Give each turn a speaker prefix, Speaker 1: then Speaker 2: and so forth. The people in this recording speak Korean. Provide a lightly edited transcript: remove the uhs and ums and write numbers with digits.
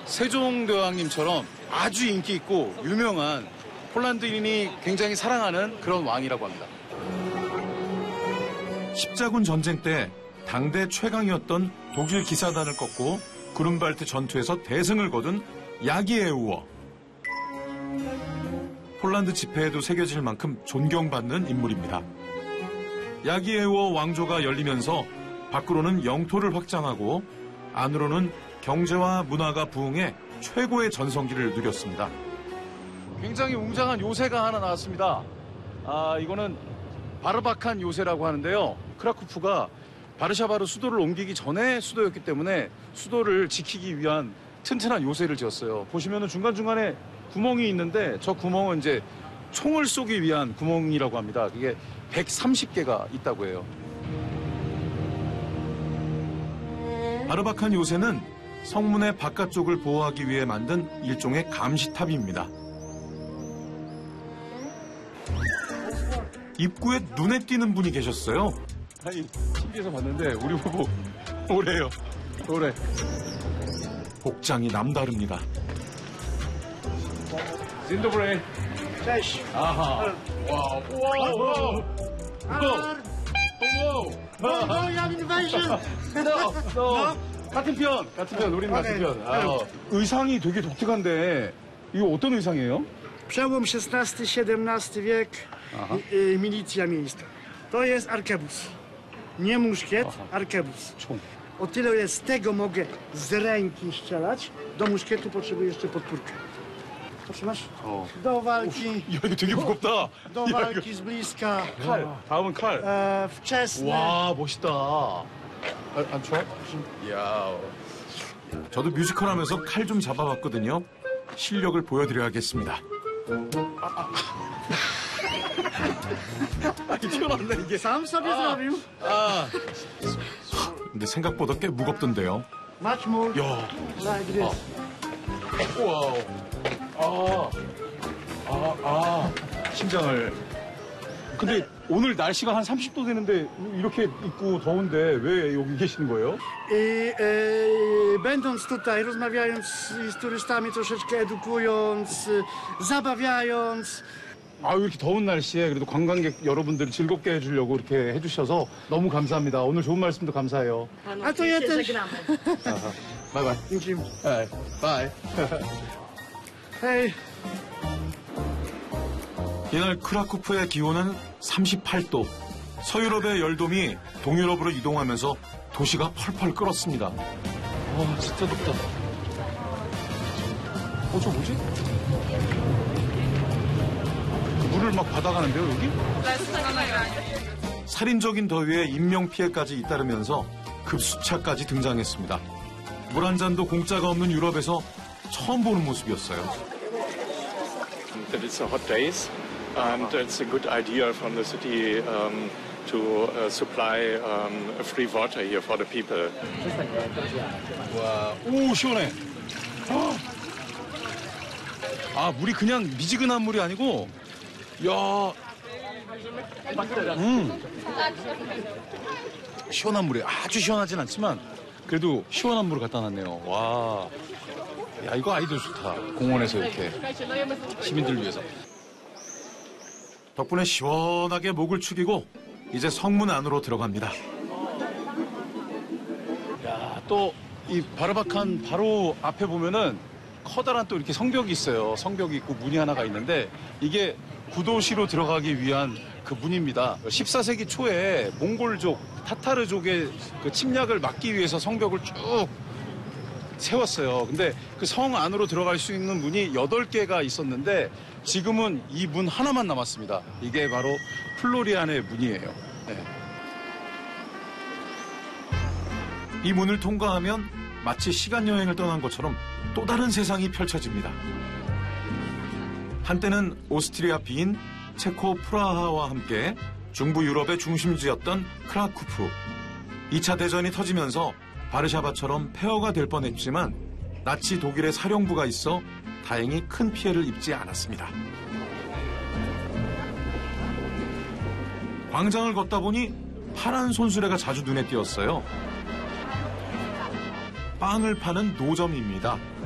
Speaker 1: 세종대왕님처럼 아주 인기 있고 유명한 폴란드인이 굉장히 사랑하는 그런 왕이라고 합니다.
Speaker 2: 십자군 전쟁 때 당대 최강이었던 독일 기사단을 꺾고 그룬발트 전투에서 대승을 거둔 야기예우어. 폴란드 지폐에도 새겨질 만큼 존경받는 인물입니다. 야기예우어 왕조가 열리면서 밖으로는 영토를 확장하고 안으로는 경제와 문화가 부흥해 최고의 전성기를 누렸습니다.
Speaker 1: 굉장히 웅장한 요새가 하나 나왔습니다. 이거는 바르바칸 요새라고 하는데요. 크라쿠프가 바르샤바로 수도를 옮기기 전에 수도였기 때문에 수도를 지키기 위한 튼튼한 요새를 지었어요. 보시면은 중간중간에 구멍이 있는데 저 구멍은 이제 총을 쏘기 위한 구멍이라고 합니다. 그게 130개가 있다고 해요.
Speaker 2: 바르바칸 요새는 성문의 바깥쪽을 보호하기 위해 만든 일종의 감시탑입니다. 입구에 눈에 띄는 분이 계셨어요.
Speaker 1: 아니, TV에서 봤는데 우리 보고 오래요. 오래.
Speaker 2: 복장이 남다릅니다.
Speaker 1: 진도브레.
Speaker 3: Cześć.
Speaker 1: 아하. 와우. 와우. 와우.
Speaker 3: Mongolian invasion.
Speaker 1: 같은 편, 우리는 같은 편. 의상이 되게 독특한데, 이거 어떤 의상이에요?
Speaker 3: Przełom XVI-XVII wiek, milicja miejska. To jest arkebus. Nie muszkiet, arkebus.
Speaker 1: 총.
Speaker 3: O tyle jest, z tego mogę z ręki strzelać, do muszkietu potrzebuję jeszcze podpórkę. Trzymasz? Do walki.
Speaker 1: 야, 이거 되게 무겁다.
Speaker 3: Do walki z bliska.
Speaker 1: 칼. 다음은 칼.
Speaker 3: Wczesne.
Speaker 1: 와, 멋있다. 안 추워? 이야.
Speaker 2: 저도 뮤지컬 하면서 칼 좀 잡아봤거든요. 실력을 보여드려야겠습니다.
Speaker 1: 튀어나왔네, 이게.
Speaker 3: Sam sobie zrobił.
Speaker 2: 근데 생각보다 꽤 무겁던데요.
Speaker 3: Maćmur.
Speaker 1: 야.
Speaker 3: Daj gry.
Speaker 1: 우와. 심장을. 근데 오늘 날씨가 한 30도 되는데 이렇게 입고 더운데 왜 여기 계시는 거예요?
Speaker 3: I będąc tutaj, rozmawiając z turystami, troszeczkę edukując, zabawiając.
Speaker 1: 이렇게 더운 날씨에 그래도 관광객 여러분들 즐겁게 해주려고 이렇게 해주셔서 너무 감사합니다. 오늘 좋은 말씀도 감사해요.
Speaker 3: A to ja też.
Speaker 1: 바이바이.
Speaker 3: Dziękuję.
Speaker 1: 바이.
Speaker 3: Hej.
Speaker 2: 이날 크라쿠프의 기온은 38도. 서유럽의 열돔이 동유럽으로 이동하면서 도시가 펄펄 끓었습니다.
Speaker 1: 진짜 덥다. 저 뭐지? 물을 막 받아가는데요, 여기?
Speaker 2: 살인적인 더위에 인명피해까지 잇따르면서 급수차까지 등장했습니다. 물 한 잔도 공짜가 없는 유럽에서 처음 보는 모습이었어요.
Speaker 4: That it's a hot days, and it's a good idea from the city to supply free water here for the people.
Speaker 1: 와, 오, 시원해. 물이 그냥 미지근한 물이 아니고, 야, 시원한 물이 아주 시원하진 않지만 그래도 시원한 물을 갖다 놨네요. 와, 야, 이거 아이디어 좋다. 공원에서 이렇게 시민들을 위해서.
Speaker 2: 덕분에 시원하게 목을 축이고 이제 성문 안으로 들어갑니다.
Speaker 1: 야, 또 이 바르바칸 바로 앞에 보면은 커다란 또 이렇게 성벽이 있어요. 성벽이 있고 문이 하나가 있는데 이게 구도시로 들어가기 위한 그 문입니다. 14세기 초에 몽골족, 타타르족의 그 침략을 막기 위해서 성벽을 쭉 세웠어요. 근데 그 성 안으로 들어갈 수 있는 문이 8개가 있었는데 지금은 이 문 하나만 남았습니다. 이게 바로 플로리안의 문이에요. 네.
Speaker 2: 이 문을 통과하면 마치 시간여행을 떠난 것처럼 또 다른 세상이 펼쳐집니다. 한때는 오스트리아 빈, 체코 프라하와 함께 중부 유럽의 중심지였던 크라쿠프. 2차 대전이 터지면서 바르샤바처럼 폐허가 될 뻔했지만 나치 독일의 사령부가 있어 다행히 큰 피해를 입지 않았습니다. 광장을 걷다 보니 파란 손수레가 자주 눈에 띄었어요. 빵을 파는 노점입니다.